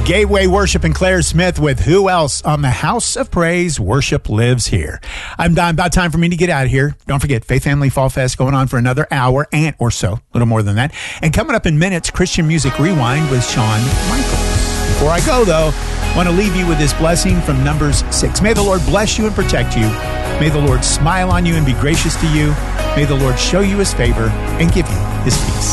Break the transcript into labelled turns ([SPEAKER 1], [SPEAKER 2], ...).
[SPEAKER 1] Gateway Worship and Claire Smith with Who Else on the House of Praise. Worship lives here. I'm done. About time for me to get out of here. Don't forget, Faith Family Fall Fest going on for another hour and or so, a little more than that. And coming up in minutes, Christian Music Rewind with Shawn Michaels. Before I go, though, I want to leave you with this blessing from Numbers 6. May the Lord bless you and protect you. May the Lord smile on you and be gracious to you. May the Lord show you his favor and give you his peace.